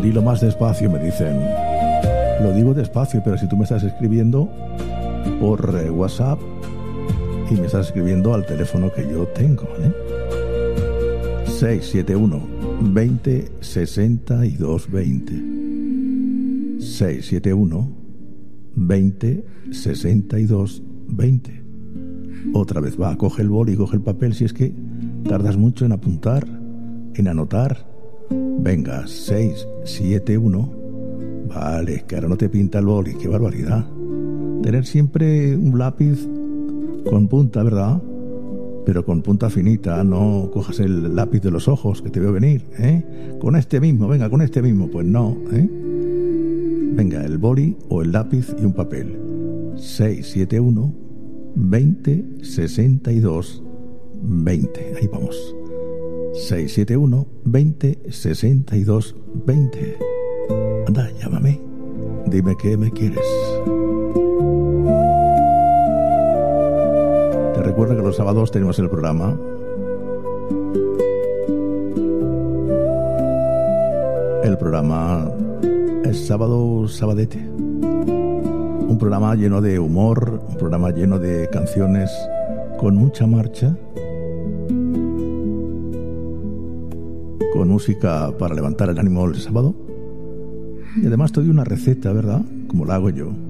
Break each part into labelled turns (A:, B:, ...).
A: Dilo más despacio, me dicen. Lo digo despacio, pero si tú me estás escribiendo por WhatsApp y me estás escribiendo al teléfono que yo tengo, ¿vale? 671 20 62 20. 671 20 62 20. Otra vez, va, coge el boli, coge el papel, si es que tardas mucho en apuntar, en anotar. Venga, 671. Vale, que ahora no te pinta el boli, qué barbaridad. Tener siempre un lápiz con punta, ¿verdad? Pero con punta finita, no cojas el lápiz de los ojos, que te veo venir, ¿eh? Con este mismo, venga, con este mismo, pues no, ¿eh? Venga, el boli o el lápiz y un papel. 671 20 62 20. Ahí vamos. 671 20 62 20. Anda, llámame. Dime que me quieres. Te recuerdo que los sábados tenemos el programa es Sábado Sabadete. Un programa lleno de humor, un programa lleno de canciones con mucha marcha, con música para levantar el ánimo el sábado. Y además te doy una receta, ¿verdad? Como la hago yo.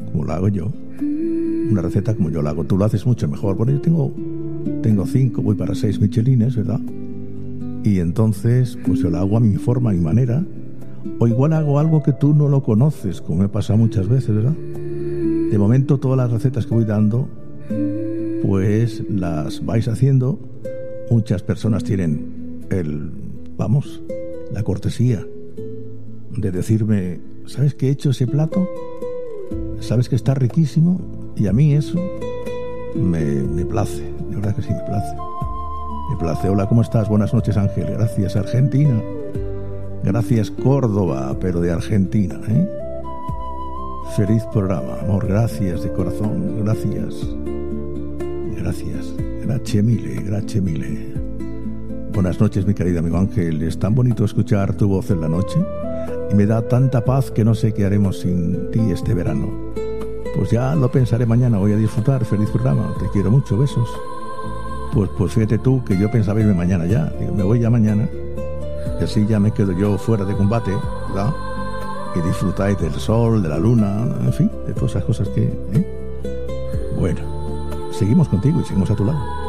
A: Una receta como yo la hago. Tú lo haces mucho mejor. Bueno, yo tengo 5, voy para 6 michelines, ¿verdad? Y entonces, pues yo la hago a mi forma, a mi manera. O igual hago algo que tú no lo conoces, como me pasa muchas veces, ¿verdad? De momento, todas las recetas que voy dando, pues las vais haciendo. Muchas personas tienen la cortesía de decirme, ¿sabes que he hecho ese plato? ¿Sabes que está riquísimo? Y a mí eso me place, de verdad que sí, me place. Hola, ¿cómo estás? Buenas noches, Ángel. Gracias, Argentina. Gracias, Córdoba, pero de Argentina, ¿eh? Feliz programa, amor. Gracias de corazón. Gracias. Grazie mille. Buenas noches, mi querido amigo Ángel. Es tan bonito escuchar tu voz en la noche y me da tanta paz que no sé qué haremos sin ti este verano. Pues ya lo pensaré mañana. Voy a disfrutar. Feliz programa. Te quiero mucho. Besos. Pues fíjate tú que yo pensaba irme mañana ya. Digo, me voy ya mañana. Y así ya me quedo yo fuera de combate, ¿verdad? Y disfrutáis del sol, de la luna, en fin, de todas esas cosas que... Bueno, seguimos contigo y seguimos a tu lado.